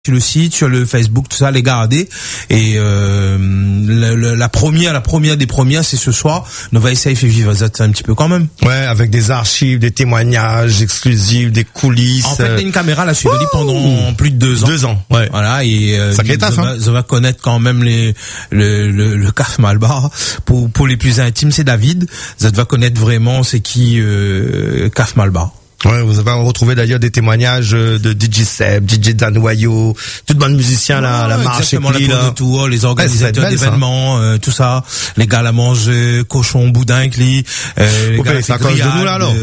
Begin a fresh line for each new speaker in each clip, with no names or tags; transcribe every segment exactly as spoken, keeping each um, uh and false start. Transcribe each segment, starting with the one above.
sur le site, sur le Facebook, tout ça, les garder. Et euh, la, la, la première, la première des premières, c'est ce soir. On va essayer de faire vivre ça un petit peu quand même.
Ouais, avec des archives, des témoignages exclusifs, des coulisses.
En fait, il y a une caméra là suivie pendant plus de deux ans.
Deux ans, ouais.
Voilà, et euh,
ça, taf,
ça,
hein.
va, ça va connaître quand même les le le, le C A F Malbar. Pour pour les plus intimes, c'est David. Ça va connaître vraiment c'est qui euh, C A F Malbar.
Ouais, vous avez retrouvé d'ailleurs des témoignages de D J Seb, D J Danoyo, toute bonne musicien là, la marche et
la tour
là.
de tour, les organisateurs
ouais,
d'événements, euh, tout ça, les gars à manger, cochon, boudin, cli, euh, les gars
c'est à cause de nous là alors.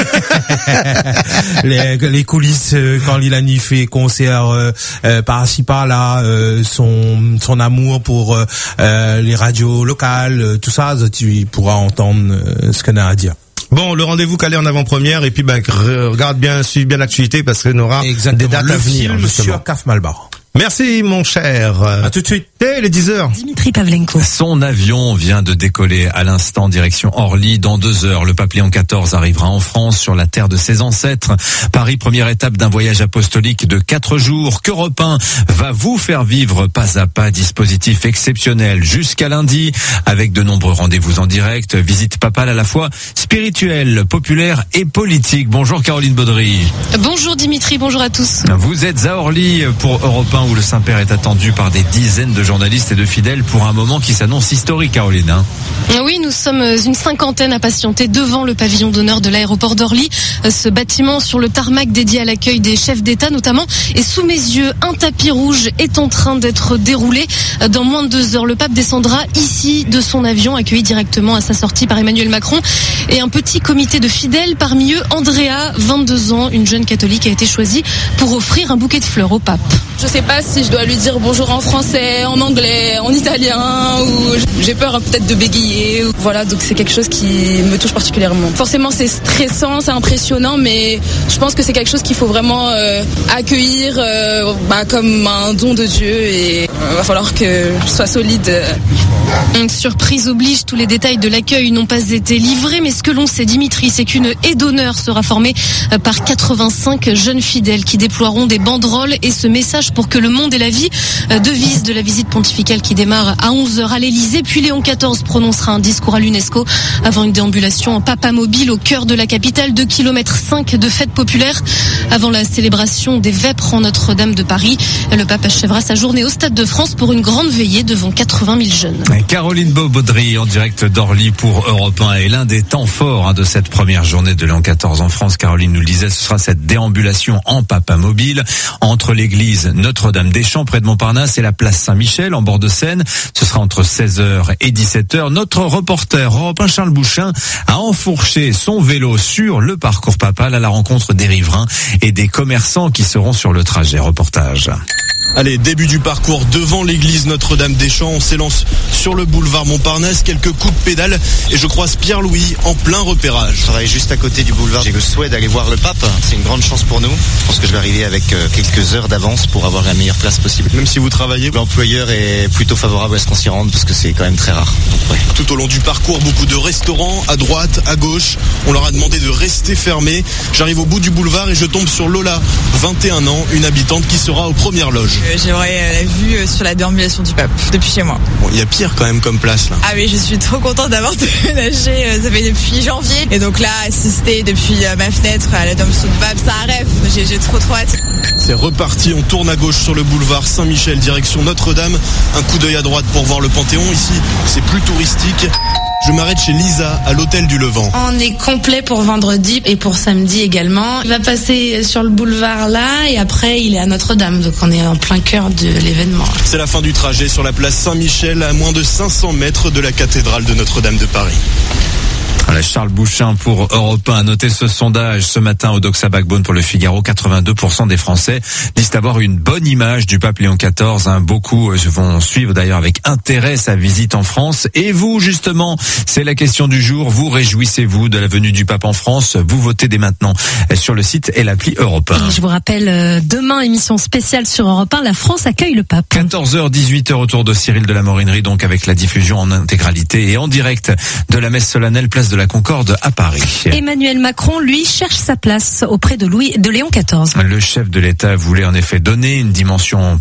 Euh, les, les coulisses euh, quand Lilani fait concert euh, euh, par-ci par-là, euh, son son amour pour euh, les radios locales, euh, tout ça, tu pourras entendre euh, ce qu'on a à dire.
Bon, le rendez-vous calé en avant-première et puis ben regarde bien, suive bien l'actualité parce qu'il y aura
Exactement.
des dates
le
à venir.
Film
justement.
sur C A F Malbar.
Merci mon cher.
À tout de suite.
Et les dix heures.
Dimitri Pavlenko.
Son avion vient de décoller à l'instant direction Orly. Dans deux heures, le pape Léon quatorze arrivera en France sur la terre de ses ancêtres. Paris, première étape d'un voyage apostolique de quatre jours. qu'Europe un va vous faire vivre pas à pas, dispositif exceptionnel jusqu'à lundi avec de nombreux rendez-vous en direct, visite papale à la fois spirituelle, populaire et politique. Bonjour Caroline Baudry.
Bonjour Dimitri, bonjour à tous.
Vous êtes à Orly pour Europe un où le Saint-Père est attendu par des dizaines de journalistes et de fidèles pour un moment qui s'annonce historique, Caroline. Hein.
Oui, nous sommes une cinquantaine à patienter devant le pavillon d'honneur de l'aéroport d'Orly. Ce bâtiment sur le tarmac dédié à l'accueil des chefs d'État notamment. Et sous mes yeux, un tapis rouge est en train d'être déroulé. Dans moins de deux heures, le pape descendra ici de son avion, accueilli directement à sa sortie par Emmanuel Macron. Et un petit comité de fidèles, parmi eux Andrea, vingt-deux ans, une jeune catholique, a été choisie pour offrir un bouquet de fleurs au pape.
Je sais pas si je dois lui dire bonjour en français, en anglais, en italien, ou j'ai peur peut-être de bégayer. Voilà, donc c'est quelque chose qui me touche particulièrement. Forcément, c'est stressant, c'est impressionnant, mais je pense que c'est quelque chose qu'il faut vraiment euh, accueillir euh, bah, comme un don de Dieu et il euh, va falloir que je sois solide.
Une surprise oblige, tous les détails de l'accueil n'ont pas été livrés, mais ce que l'on sait, Dimitri, c'est qu'une haie d'honneur sera formée par quatre-vingt-cinq jeunes fidèles qui déploieront des banderoles et ce message pour que le monde et la vie, devise de la visite pontificale qui démarre à onze heures à l'Elysée. Puis Léon quatorze prononcera un discours à l'UNESCO avant une déambulation en papa mobile au cœur de la capitale, deux kilomètres cinq de fêtes populaires avant la célébration des Vêpres en Notre-Dame de Paris. Le pape achèvera sa journée au Stade de France pour une grande veillée devant quatre-vingt mille jeunes.
Caroline Baudry en direct d'Orly pour Europe un et l'un des temps forts hein, de cette première journée de Léon quatorze en France. Caroline nous le disait, ce sera cette déambulation en papa mobile entre l'église Notre-Dame-des-Champs près de Montparnasse et la place Saint-Michel en bord de Seine. Ce sera entre seize heures et dix-sept heures. Notre reporter Europe un Charles Bouchin a enfourché son vélo sur le parcours papal à la rencontre des riverains et des commerçants qui seront sur le trajet. Reportage.
Allez, début du parcours devant l'église Notre-Dame-des-Champs. On s'élance sur le boulevard Montparnasse. Quelques coups de pédale et je croise Pierre-Louis en plein repérage.
Je travaille juste à côté du boulevard. J'ai le souhait d'aller voir le pape. C'est une grande chance pour nous. Je pense que je vais arriver avec quelques heures d'avance pour avoir la meilleure place possible.
Même si vous travaillez,
l'employeur est plutôt favorable à ce qu'on s'y rende parce que c'est quand même très rare. Donc, ouais.
Tout au long du parcours, beaucoup de restaurants à droite, à gauche. On leur a demandé de rester fermés. J'arrive au bout du boulevard et je tombe sur Lola, vingt et un ans, une habitante qui sera aux premières loges.
Euh, J'aurais la vue sur la déambulation du pape depuis chez moi.
Bon, il y a pire quand même comme place là.
Ah oui, je suis trop contente d'avoir déménagé. Ça fait depuis janvier. Et donc là, assister depuis ma fenêtre à la déambulation du pape, ça rêve. J'ai, j'ai trop trop hâte.
C'est reparti, on tourne à gauche sur le boulevard Saint-Michel, direction Notre-Dame. Un coup d'œil à droite pour voir le Panthéon. Ici, c'est plus touristique. Je m'arrête chez Lisa, à l'hôtel du Levant.
On est complet pour vendredi et pour samedi également. Il va passer sur le boulevard là et après il est à Notre-Dame. Donc on est en plein cœur de l'événement.
C'est la fin du trajet sur la place Saint-Michel, à moins de cinq cents mètres de la cathédrale de Notre-Dame de Paris.
Charles Bouchin pour Europe un. Notez ce sondage ce matin au Doxa Backbone pour le Figaro. quatre-vingt-deux pour cent des Français disent avoir une bonne image du pape Léon quatorze. Hein. Beaucoup vont suivre d'ailleurs avec intérêt sa visite en France. Et vous, justement, c'est la question du jour. Vous réjouissez-vous de la venue du pape en France? Vous votez dès maintenant sur le site et l'appli Europe un.
Et je vous rappelle, demain, émission spéciale sur Europe un, la France accueille le pape.
quatorze heures, dix-huit heures autour de Cyril de la Morinerie, donc avec la diffusion en intégralité et en direct de la messe solennelle place de de la Concorde à Paris.
Emmanuel Macron, lui, cherche sa place auprès de Louis, de Léon quatorze.
Le chef de l'État voulait en effet donner une dimension